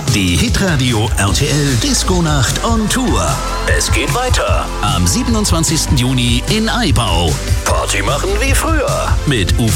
Die Hitradio RTL Disco-Nacht on Tour. Es geht weiter am 27. Juni in Aibau. Party machen wie früher mit Uwe